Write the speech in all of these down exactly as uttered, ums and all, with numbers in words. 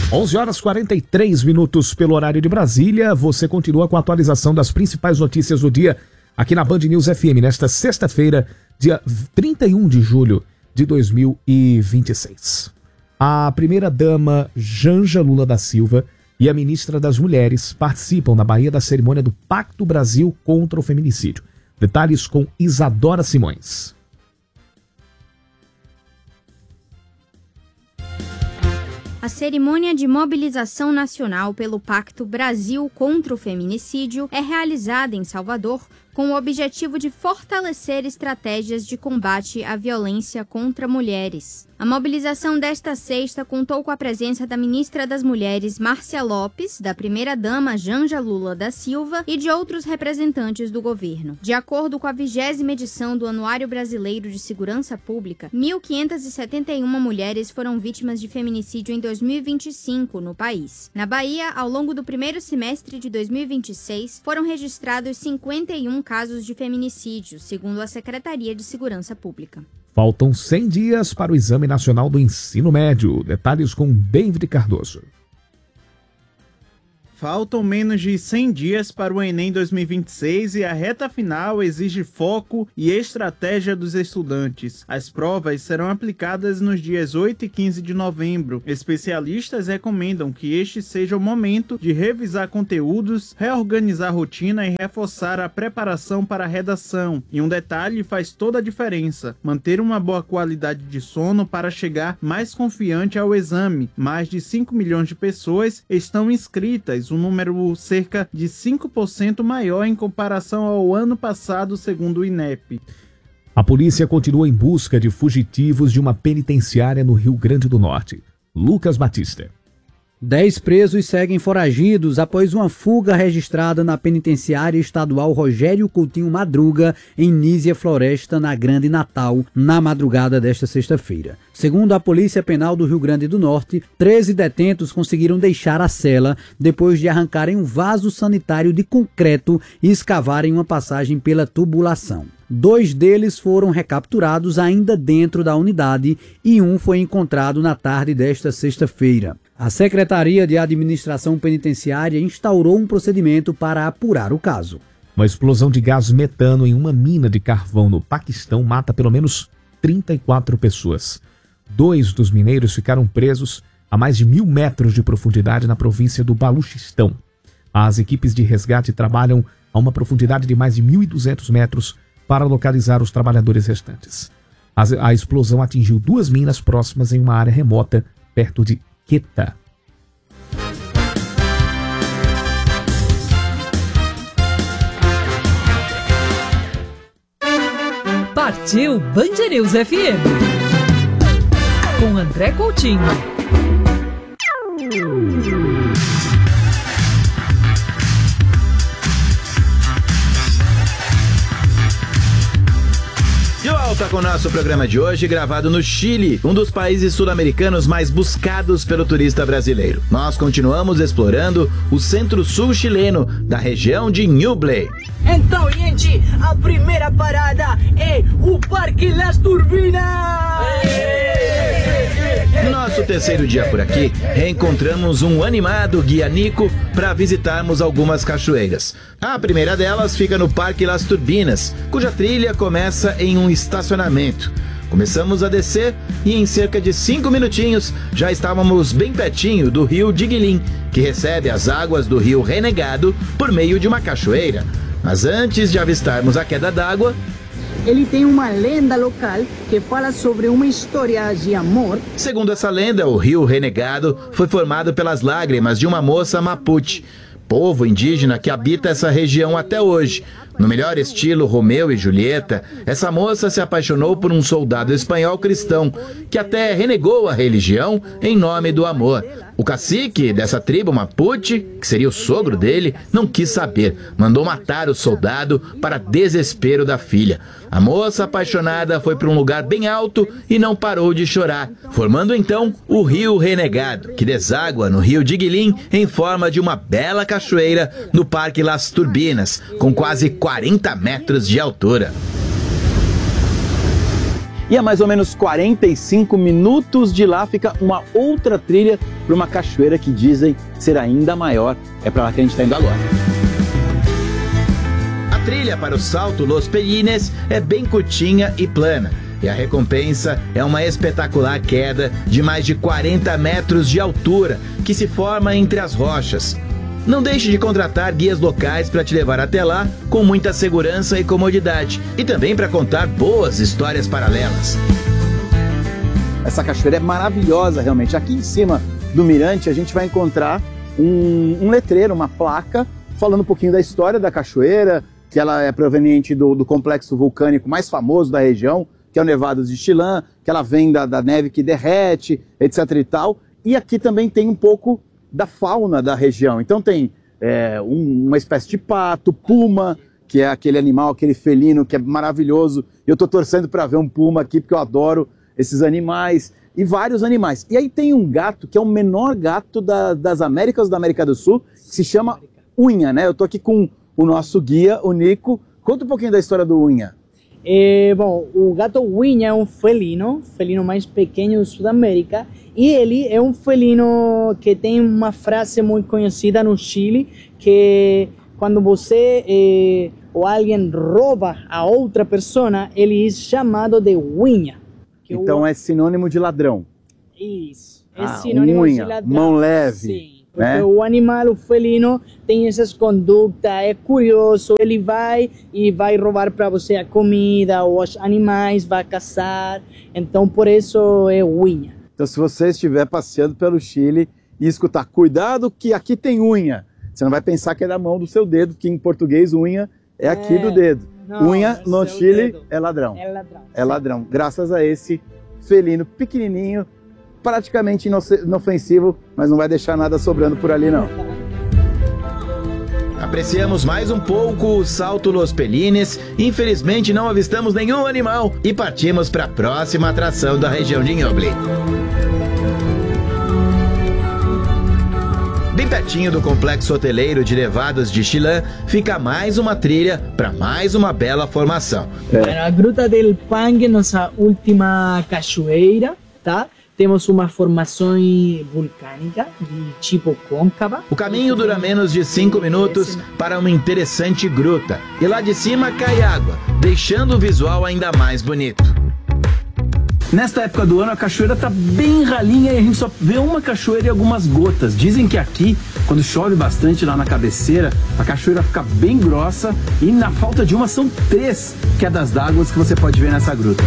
onze horas e quarenta e três minutos pelo horário de Brasília. Você continua com a atualização das principais notícias do dia aqui na Band News F M, nesta sexta-feira, dia trinta e um de julho de dois mil e vinte e seis. A primeira-dama Janja Lula da Silva e a ministra das Mulheres participam na Bahia da cerimônia do Pacto Brasil contra o Feminicídio. Detalhes com Isadora Simões. A cerimônia de mobilização nacional pelo Pacto Brasil contra o Feminicídio é realizada em Salvador com o objetivo de fortalecer estratégias de combate à violência contra mulheres. A mobilização desta sexta contou com a presença da ministra das Mulheres, Márcia Lopes, da primeira-dama Janja Lula da Silva e de outros representantes do governo. De acordo com a vigésima edição do Anuário Brasileiro de Segurança Pública, mil quinhentas e setenta e uma mulheres foram vítimas de feminicídio em dois mil e vinte e cinco no país. Na Bahia, ao longo do primeiro semestre de dois mil e vinte e seis, foram registrados cinquenta e um casos de feminicídio, segundo a Secretaria de Segurança Pública. Faltam cem dias para o Exame Nacional do Ensino Médio. Detalhes com David Cardoso. Faltam menos de cem dias para o Enem dois mil e vinte e seis e a reta final exige foco e estratégia dos estudantes. As provas serão aplicadas nos dias oito e quinze de novembro. Especialistas recomendam que este seja o momento de revisar conteúdos, reorganizar a rotina e reforçar a preparação para a redação. E um detalhe faz toda a diferença: manter uma boa qualidade de sono para chegar mais confiante ao exame. Mais de cinco milhões de pessoas estão inscritas, um número cerca de cinco por cento maior em comparação ao ano passado, segundo o I N E P. A polícia continua em busca de fugitivos de uma penitenciária no Rio Grande do Norte. Lucas Batista. Dez presos seguem foragidos após uma fuga registrada na penitenciária estadual Rogério Coutinho Madruga, em Nísia Floresta, na Grande Natal, na madrugada desta sexta-feira. Segundo a Polícia Penal do Rio Grande do Norte, treze detentos conseguiram deixar a cela depois de arrancarem um vaso sanitário de concreto e escavarem uma passagem pela tubulação. Dois deles foram recapturados ainda dentro da unidade e um foi encontrado na tarde desta sexta-feira. A Secretaria de Administração Penitenciária instaurou um procedimento para apurar o caso. Uma explosão de gás metano em uma mina de carvão no Paquistão mata pelo menos trinta e quatro pessoas. Dois dos mineiros ficaram presos a mais de mil metros de profundidade na província do Baluchistão. As equipes de resgate trabalham a uma profundidade de mais de mil e duzentos metros para localizar os trabalhadores restantes. A, a explosão atingiu duas minas próximas em uma área remota, perto de Queta. Partiu Band News F M com André Coutinho. De volta com o nosso programa de hoje, gravado no Chile, um dos países sul-americanos mais buscados pelo turista brasileiro. Nós continuamos explorando o centro-sul chileno, da região de Ñuble. Então, gente, a primeira parada é o Parque Las Turbinas! No nosso terceiro dia por aqui, reencontramos um animado guia Nico para visitarmos algumas cachoeiras. A primeira delas fica no Parque Las Turbinas, cuja trilha começa em um estacionamento. Começamos a descer e em cerca de cinco minutinhos já estávamos bem pertinho do rio Diguilin, que recebe as águas do rio Renegado por meio de uma cachoeira. Mas antes de avistarmos a queda d'água, ele tem uma lenda local que fala sobre uma história de amor. Segundo essa lenda, o rio Renegado foi formado pelas lágrimas de uma moça Mapuche, povo indígena que habita essa região até hoje. No melhor estilo Romeu e Julieta, essa moça se apaixonou por um soldado espanhol cristão, que até renegou a religião em nome do amor. O cacique dessa tribo Mapuche, que seria o sogro dele, não quis saber. Mandou matar o soldado para desespero da filha. A moça apaixonada foi para um lugar bem alto e não parou de chorar, formando então o Rio Renegado, que deságua no Rio Diguilin em forma de uma bela cachoeira no Parque Las Turbinas, com quase quarenta metros de altura. E a mais ou menos quarenta e cinco minutos de lá fica uma outra trilha para uma cachoeira que dizem ser ainda maior. É para lá que a gente está indo agora. A trilha para o Salto Los Pelines é bem curtinha e plana. E a recompensa é uma espetacular queda de mais de quarenta metros de altura que se forma entre as rochas. Não deixe de contratar guias locais para te levar até lá com muita segurança e comodidade. E também para contar boas histórias paralelas. Essa cachoeira é maravilhosa realmente. Aqui em cima do mirante a gente vai encontrar um, um letreiro, uma placa, falando um pouquinho da história da cachoeira, que ela é proveniente do, do complexo vulcânico mais famoso da região, que é o Nevados de Chillán, que ela vem da, da neve que derrete, etc e tal. E aqui também tem um pouco da fauna da região. Então tem é, um, uma espécie de pato, puma, que é aquele animal, aquele felino que é maravilhoso. Eu estou torcendo para ver um puma aqui, porque eu adoro esses animais. E vários animais. E aí tem um gato, que é o menor gato da, das Américas, da América do Sul, que se chama Unha, né? Eu estou aqui com o nosso guia, o Nico. Conta um pouquinho da história do Unha. É, bom, o gato Unha é um felino, felino mais pequeno da Sudamérica, e ele é um felino que tem uma frase muito conhecida no Chile, que quando você é, ou alguém rouba a outra pessoa, ele é chamado de unha. Então o... é sinônimo de ladrão. Isso, é ah, sinônimo unha, de ladrão. Mão leve. Sim. Porque o animal, o felino, tem essas condutas, é curioso, ele vai e vai roubar para você a comida, ou os animais, vai caçar, então por isso é unha. Então se você estiver passeando pelo Chile e escutar, cuidado que aqui tem unha, você não vai pensar que é da mão do seu dedo, que em português unha é aqui é, do dedo. Não, unha no Chile dedo. é ladrão. É ladrão. É ladrão, graças a esse felino pequenininho, praticamente inofensivo, mas não vai deixar nada sobrando por ali não. Apreciamos mais um pouco o Salto Los Pelines, infelizmente não avistamos nenhum animal e partimos para a próxima atração da região de Ñuble. Bem pertinho do complexo hoteleiro de Nevados de Chillán, fica mais uma trilha para mais uma bela formação. É. A Gruta del Pangue, nossa última cachoeira, tá? Temos uma formação vulcânica de tipo côncava. O caminho dura menos de cinco minutos para uma interessante gruta. E lá de cima cai água, deixando o visual ainda mais bonito. Nesta época do ano a cachoeira tá bem ralinha e a gente só vê uma cachoeira e algumas gotas. Dizem que aqui, quando chove bastante lá na cabeceira, a cachoeira fica bem grossa e na falta de uma são três quedas d'água que você pode ver nessa gruta.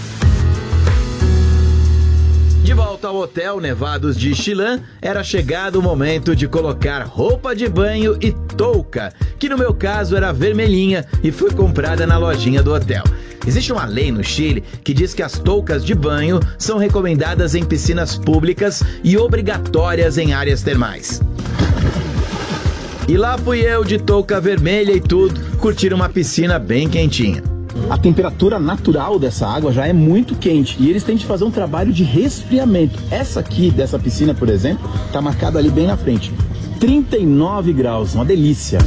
De volta ao hotel Nevados de Chillán, era chegado o momento de colocar roupa de banho e touca, que no meu caso era vermelhinha e foi comprada na lojinha do hotel. Existe uma lei no Chile que diz que as toucas de banho são recomendadas em piscinas públicas e obrigatórias em áreas termais. E lá fui eu de touca vermelha e tudo, curtir uma piscina bem quentinha. A temperatura natural dessa água já é muito quente e eles têm de fazer um trabalho de resfriamento. Essa aqui, dessa piscina, por exemplo, tá marcada ali bem na frente. trinta e nove graus, uma delícia.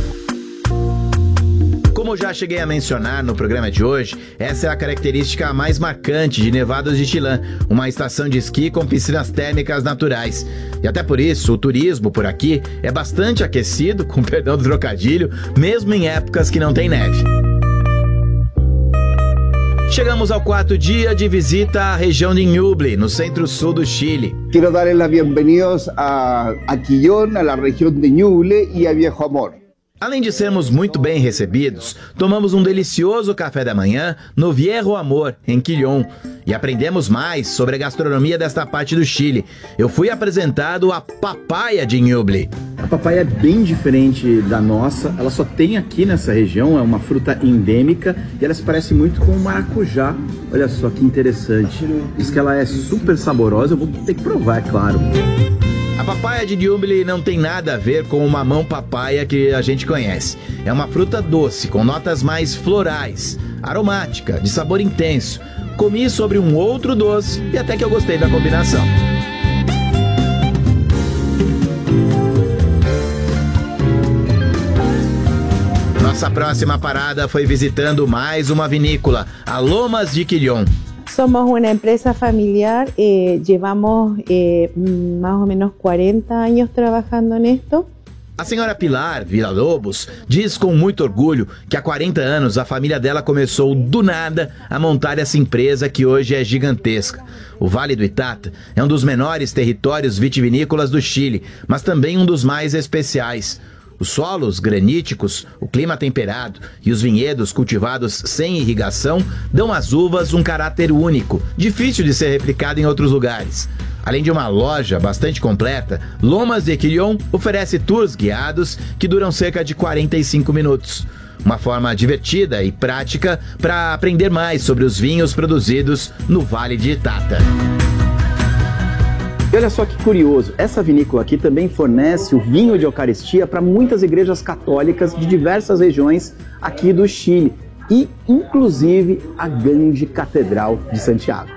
Como já cheguei a mencionar no programa de hoje, essa é a característica mais marcante de Nevados de Chillán, uma estação de esqui com piscinas térmicas naturais. E até por isso, o turismo por aqui é bastante aquecido, com perdão do trocadilho, mesmo em épocas que não tem neve. Chegamos ao quarto dia de visita à região de Ñuble, no centro-sul do Chile. Quero dar as bienvenidas a, a Quillón, a la região de Ñuble e a Viejo Amor. Além de sermos muito bem recebidos, tomamos um delicioso café da manhã no Viejo Amor, em Quillón, e aprendemos mais sobre a gastronomia desta parte do Chile. Eu fui apresentado a papaya de Ñuble. A papaya é bem diferente da nossa, ela só tem aqui nessa região, é uma fruta endêmica e ela se parece muito com o maracujá. Olha só que interessante. Diz que ela é super saborosa, eu vou ter que provar, é claro. A papaya de Ñuble não tem nada a ver com o mamão papaya que a gente conhece. É uma fruta doce, com notas mais florais, aromática, de sabor intenso. Comi sobre um outro doce e até que eu gostei da combinação. Nossa próxima parada foi visitando mais uma vinícola, a Lomas de Quillón. Somos una empresa familiar, eh, llevamos eh, más o menos cuarenta años trabajando en esto. A senhora Pilar Villa-Lobos diz com muito orgulho que há quarenta anos a família dela começou do nada a montar essa empresa que hoje é gigantesca. O Vale do Itata é um dos menores territórios vitivinícolas do Chile, mas também um dos mais especiais. Os solos graníticos, o clima temperado e os vinhedos cultivados sem irrigação dão às uvas um caráter único, difícil de ser replicado em outros lugares. Além de uma loja bastante completa, Lomas de Quillón oferece tours guiados que duram cerca de quarenta e cinco minutos. Uma forma divertida e prática para aprender mais sobre os vinhos produzidos no Vale de Itata. E olha só que curioso, essa vinícola aqui também fornece o vinho de Eucaristia para muitas igrejas católicas de diversas regiões aqui do Chile e inclusive a grande Catedral de Santiago.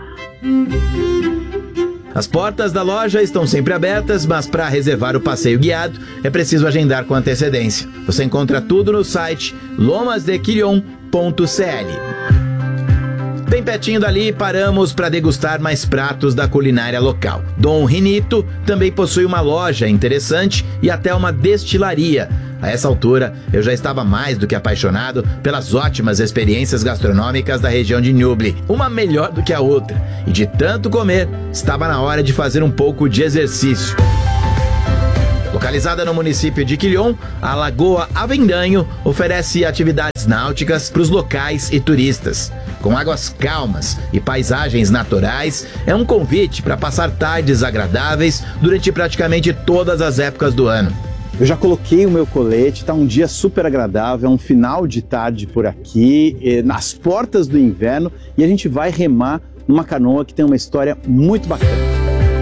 As portas da loja estão sempre abertas, mas para reservar o passeio guiado é preciso agendar com antecedência. Você encontra tudo no site lomas de quillón ponto c l. Bem pertinho dali, paramos para degustar mais pratos da culinária local. Dom Rinito também possui uma loja interessante e até uma destilaria. A essa altura, eu já estava mais do que apaixonado pelas ótimas experiências gastronômicas da região de Ñuble, uma melhor do que a outra. E de tanto comer, estava na hora de fazer um pouco de exercício. Localizada no município de Quillón, a Lagoa Avendanho oferece atividades náuticas para os locais e turistas. Com águas calmas e paisagens naturais, é um convite para passar tardes agradáveis durante praticamente todas as épocas do ano. Eu já coloquei o meu colete, tá um dia super agradável, é um final de tarde por aqui, nas portas do inverno, e a gente vai remar numa canoa que tem uma história muito bacana.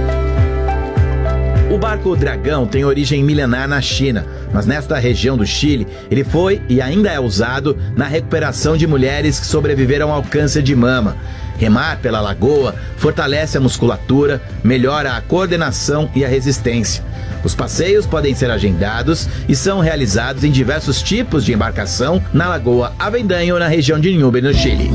O barco Dragão tem origem milenar na China, mas nesta região do Chile, ele foi e ainda é usado na recuperação de mulheres que sobreviveram ao câncer de mama. Remar pela lagoa fortalece a musculatura, melhora a coordenação e a resistência. Os passeios podem ser agendados e são realizados em diversos tipos de embarcação na Lagoa Avendanho, na região de Ñuble, no Chile.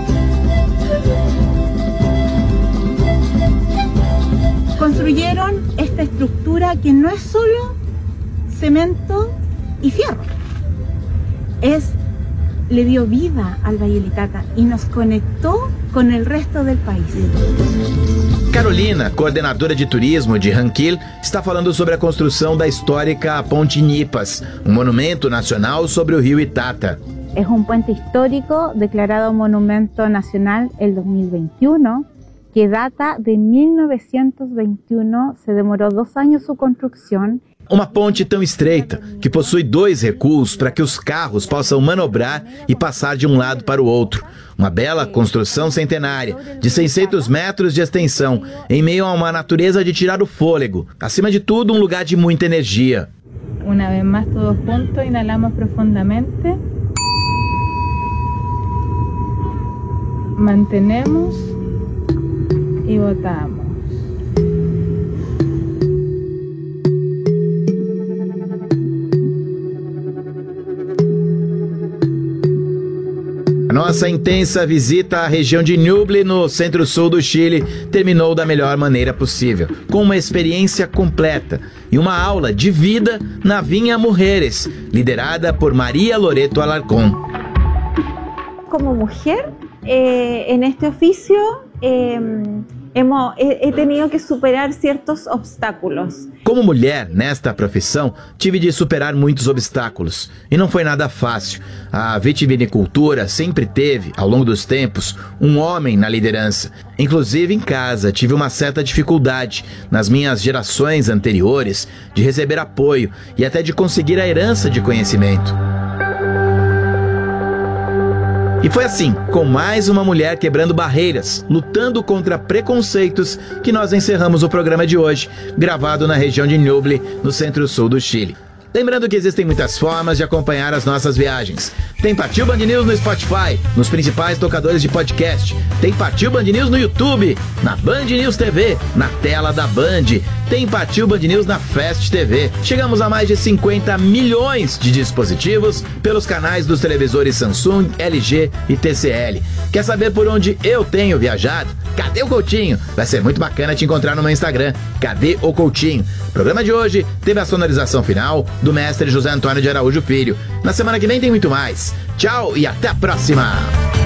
Construyeron esta estructura que no es solo cemento y fierro, es, le dio vida al Valle del Itata y nos conectó con el resto del país. Carolina, coordenadora de turismo de Ranquil, está falando sobre a construção da histórica Ponte Nipas, um monumento nacional sobre o rio Itata. Es un puente histórico declarado Monumento Nacional el dos mil veintiuno, que data de mil novecientos veintiuno, se demorou dois anos sua construção. Uma ponte tão estreita que possui dois recuos para que os carros possam manobrar e passar de um lado para o outro. Uma bela construção centenária, de seiscentos metros de extensão, em meio a uma natureza de tirar o fôlego. Acima de tudo, um lugar de muita energia. Uma vez mais, todos juntos, inhalamos profundamente. Mantenemos e botamos. A nossa intensa visita à região de Ñuble, no centro-sul do Chile, terminou da melhor maneira possível, com uma experiência completa e uma aula de vida na Vinha Mujeres, liderada por Maria Loreto Alarcón. Como mulher, eh, en este oficio, eh, hemos, he, he tenido que superar ciertos obstáculos. Como mulher, nesta profissão, tive de superar muitos obstáculos. E não foi nada fácil. A vitivinicultura sempre teve, ao longo dos tempos, um homem na liderança. Inclusive em casa, tive uma certa dificuldade, nas minhas gerações anteriores, de receber apoio e até de conseguir a herança de conhecimento. E foi assim, com mais uma mulher quebrando barreiras, lutando contra preconceitos, que nós encerramos o programa de hoje, gravado na região de Ñuble, no centro-sul do Chile. Lembrando que existem muitas formas de acompanhar as nossas viagens. Tem Partiu Band News no Spotify, nos principais tocadores de podcast. Tem Partiu Band News no YouTube, na Band News T V, na tela da Band. Tem Partiu Band News na Fast T V. Chegamos a mais de cinquenta milhões de dispositivos pelos canais dos televisores Samsung, L G e T C L. Quer saber por onde eu tenho viajado? Cadê o Coutinho? Vai ser muito bacana te encontrar no meu Instagram. Cadê o Coutinho? O programa de hoje teve a sonorização final do mestre José Antônio de Araújo Filho. Na semana que vem tem muito mais. Tchau e até a próxima!